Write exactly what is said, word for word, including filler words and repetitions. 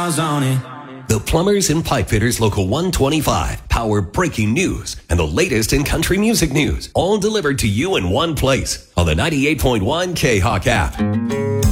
miles on it. The Plumbers and Pipe Fitters Local one twenty-five power breaking news and the latest in country music news, all delivered to you in one place on the ninety-eight point one K-Hawk app.